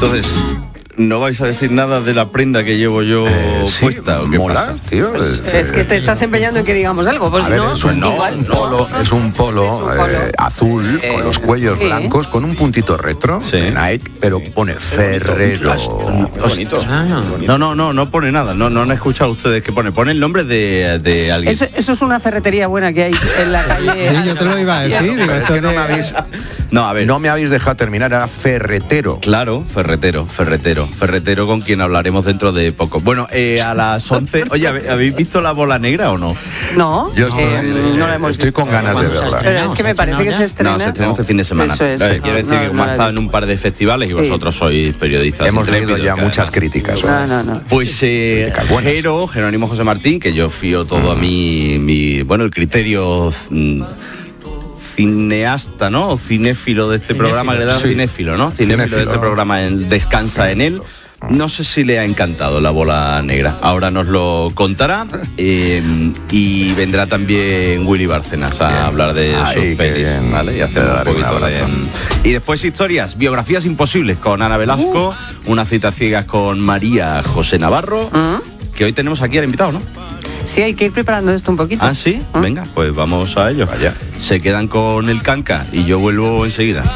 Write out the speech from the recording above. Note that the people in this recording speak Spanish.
Entonces, ¿no vais a decir nada de la prenda que llevo yo puesta? ¿O qué mola, pasa? tío. Es que te estás empeñando en que digamos algo. Pues A ver, no, es un igual, polo, no. es un polo azul con los cuellos blancos, con un puntito retro de Nike, pero pone Ferrero. Bonito. No pone nada. No han escuchado ustedes que pone. Pone el nombre de alguien. Eso es una ferretería buena que hay en la calle. Sí, yo te lo iba a decir. Digo, Es que no me habéis... No, a ver. No me habéis dejado terminar, era ferretero. Claro, ferretero con quien hablaremos dentro de poco. Bueno, a las 11... Oye, ¿habéis visto La Bola Negra o no? No, Yo no la hemos estoy visto. con ganas de verla. Pero es que me parece que se estrena. No, se estrena este fin de semana. Eso es. Quiero decir que como ha estado en un par de festivales y vosotros sois periodistas Hemos leído intrépidos, ya muchas críticas. No. Pues Jerónimo José Martín, que yo fío todo a el criterio cineasta, ¿no? O cinéfilo de este programa, que le da cinéfilo, ¿no? Cinéfilo de este programa, descansa en él. No sé si le ha encantado La Bola Negra. Ahora nos lo contará. Y vendrá también Willy Bárcenas a hablar de sus pelis, ¿vale? Y hacer un poquito y después historias, biografías imposibles con Ana Velasco, unas citas ciegas con María José Navarro, que hoy tenemos aquí al invitado, ¿no? Sí, hay que ir preparando esto un poquito. ¿Ah, sí? Venga, pues vamos a ello. Vaya. Se quedan con el Canca y yo vuelvo enseguida.